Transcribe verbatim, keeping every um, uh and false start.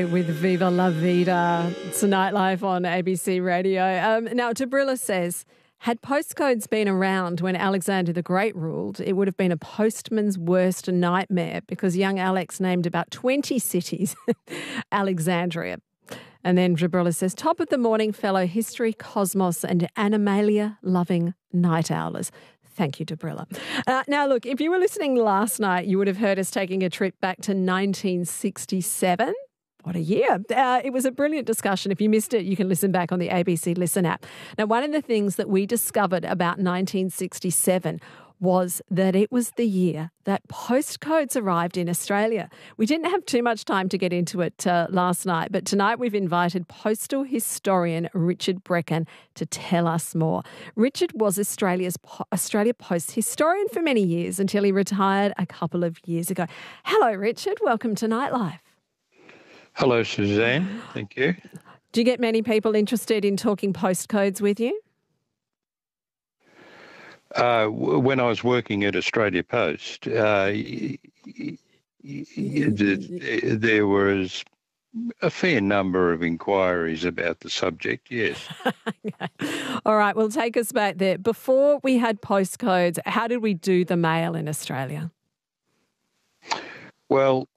With Viva La Vida. It's Nightlife on A B C Radio. Um, now, Debrilla says, had postcodes been around when Alexander the Great ruled, it would have been a postman's worst nightmare because young Alex named about twenty cities Alexandria. And then Debrilla says, top of the morning, fellow history, cosmos and animalia-loving night owlers. Thank you, Debrilla. Uh, now, look, if you were listening last night, you would have heard us taking a trip back to nineteen sixty-seven. What a year. Uh, it was a brilliant discussion. If you missed it, you can listen back on the A B C Listen app. Now, one of the things that we discovered about nineteen sixty-seven was that it was the year that postcodes arrived in Australia. We didn't have too much time to get into it uh, last night, but tonight we've invited postal historian Richard Brecken to tell us more. Richard was Australia's Australia Post historian for many years until he retired a couple of years ago. Hello, Richard. Welcome to Nightlife. Hello, Suzanne. Thank you. Do you get many people interested in talking postcodes with you? Uh, when I was working at Australia Post, uh, there was a fair number of inquiries about the subject, yes. Okay. All right, well, take us back there. Before we had postcodes, how did we do the mail in Australia? Well,